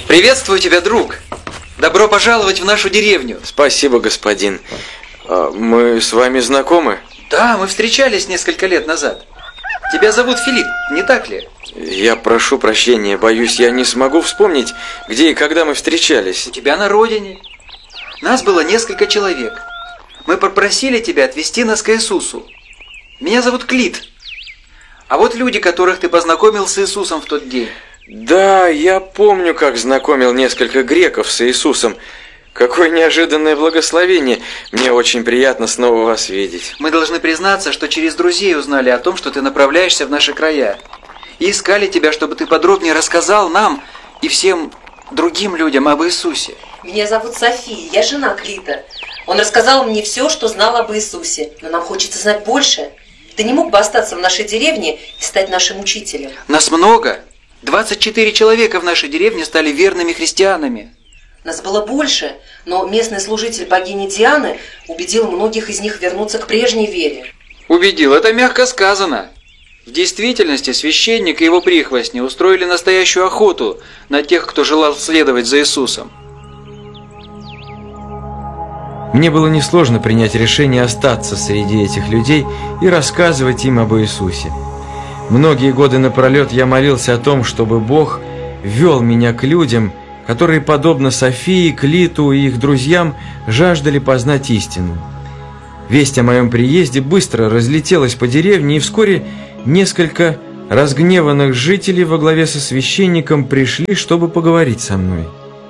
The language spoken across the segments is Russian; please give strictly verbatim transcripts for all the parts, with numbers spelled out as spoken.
Приветствую тебя, друг. Добро пожаловать в нашу деревню. Спасибо, господин. Мы с вами знакомы? Да, мы встречались несколько лет назад. Тебя зовут Филипп, не так ли? Я прошу прощения, боюсь, я не смогу вспомнить, где и когда мы встречались. У тебя на родине. Нас было несколько человек. Мы попросили тебя отвезти нас к Иисусу. Меня зовут Клит. А вот люди, которых ты познакомил с Иисусом в тот день. Да, я помню, как знакомил несколько греков с Иисусом. Какое неожиданное благословение. Мне очень приятно снова вас видеть. Мы должны признаться, что через друзей узнали о том, что ты направляешься в наши края. И искали тебя, чтобы ты подробнее рассказал нам и всем другим людям об Иисусе. Меня зовут София, я жена Клита. Он рассказал мне все, что знал об Иисусе. Но нам хочется знать больше. Ты не мог бы остаться в нашей деревне и стать нашим учителем? Нас много. двадцать четыре человека в нашей деревне стали верными христианами. Нас было больше, но местный служитель богини Дианы убедил многих из них вернуться к прежней вере. Убедил, это мягко сказано. В действительности священник и его прихвостни устроили настоящую охоту на тех, кто желал следовать за Иисусом. Мне было несложно принять решение остаться среди этих людей и рассказывать им об Иисусе. Многие годы напролет я молился о том, чтобы Бог вел меня к людям, которые, подобно Софии, Клиту и их друзьям, жаждали познать истину. Весть о моем приезде быстро разлетелась по деревне, и вскоре несколько разгневанных жителей во главе со священником пришли, чтобы поговорить со мной.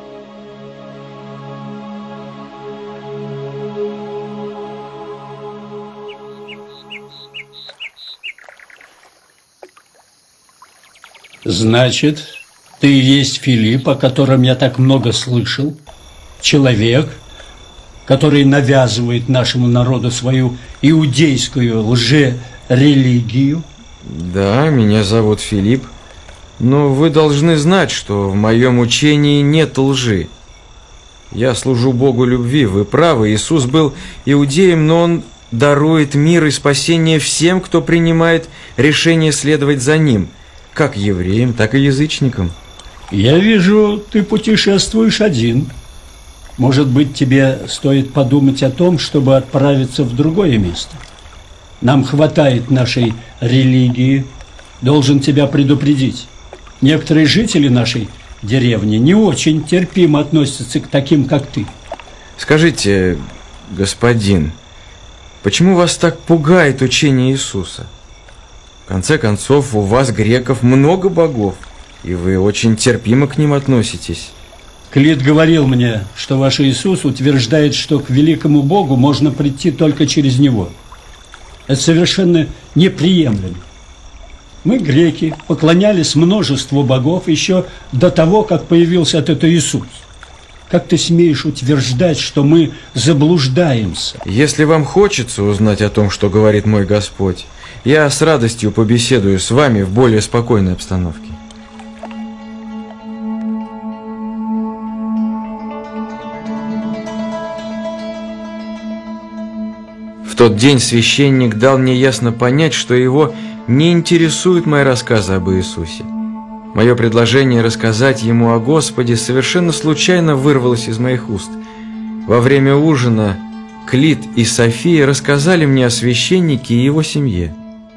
Значит, ты и есть Филипп, о котором я так много слышал, человек, который навязывает нашему народу свою иудейскую лжерелигию? Да, меня зовут Филипп, но вы должны знать, что в моем учении нет лжи. Я служу Богу любви, вы правы, Иисус был иудеем, но Он дарует мир и спасение всем, кто принимает решение следовать за Ним, как евреям, так и язычникам. Я вижу, ты путешествуешь один. Может быть, тебе стоит подумать о том, чтобы отправиться в другое место. Нам хватает нашей религии. Должен тебя предупредить. Некоторые жители нашей деревни не очень терпимо относятся к таким, как ты. Скажите, господин, почему вас так пугает учение Иисуса? В конце концов, у вас, греков, много богов, и вы очень терпимо к ним относитесь. Клит говорил мне, что ваш Иисус утверждает, что к великому Богу можно прийти только через Него. Это совершенно неприемлемо. Мы, греки, поклонялись множеству богов еще до того, как появился этот Иисус. Как ты смеешь утверждать, что мы заблуждаемся? Если вам хочется узнать о том, что говорит мой Господь, я с радостью побеседую с вами в более спокойной обстановке. В тот день священник дал мне ясно понять, что его не интересуют мои рассказы об Иисусе. Мое предложение рассказать ему о Господе совершенно случайно вырвалось из моих уст. Во время ужина Клит и София рассказали мне о священнике и его семье.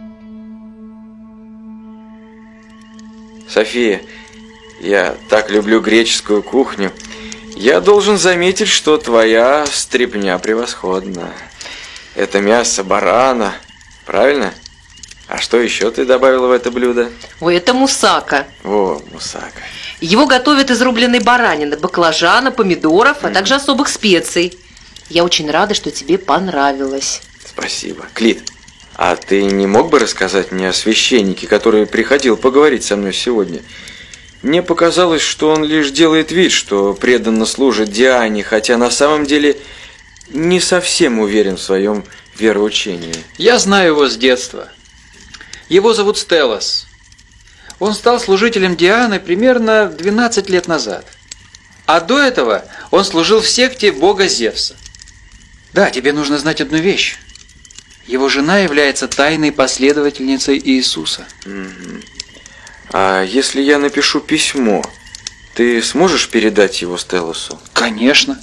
София, я так люблю греческую кухню. Я должен заметить, что твоя стряпня превосходна. Это мясо барана, правильно? А что еще ты добавила в это блюдо? Ой, это мусака. О, мусака. Его готовят из рубленой баранины, баклажана, помидоров, а также особых специй. Я очень рада, что тебе понравилось. Спасибо. Клит, а ты не мог бы рассказать мне о священнике, который приходил поговорить со мной сегодня? Мне показалось, что он лишь делает вид, что преданно служит Диане, хотя на самом деле не совсем уверен в своем вероучении. Я знаю его с детства. Его зовут Стеллас. Он стал служителем Дианы примерно двенадцать лет назад. А до этого он служил в секте бога Зевса. Да, тебе нужно знать одну вещь. Его жена является тайной последовательницей Иисуса. Угу. А если я напишу письмо, Ты сможешь передать его Стелласу? Конечно.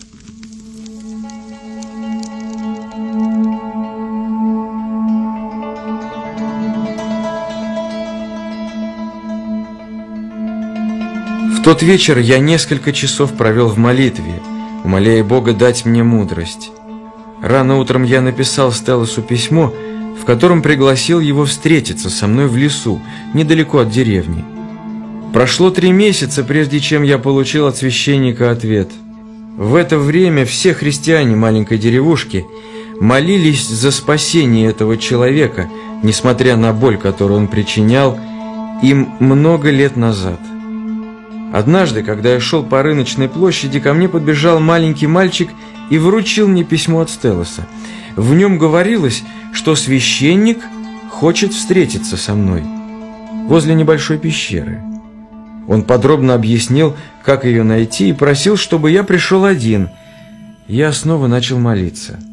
В тот вечер я несколько часов провел в молитве, умоляя Бога дать мне мудрость. Рано утром я написал Стелласу письмо, в котором пригласил его встретиться со мной в лесу, недалеко от деревни. Прошло три месяца, прежде чем я получил от священника ответ. В это время все христиане маленькой деревушки молились за спасение этого человека, несмотря на боль, которую он причинял им много лет назад. Однажды, когда я шел по рыночной площади, ко мне подбежал маленький мальчик и вручил мне письмо от Стелласа. В нем говорилось, что священник хочет встретиться со мной возле небольшой пещеры. Он подробно объяснил, как ее найти, и просил, чтобы я пришел один. Я снова начал молиться.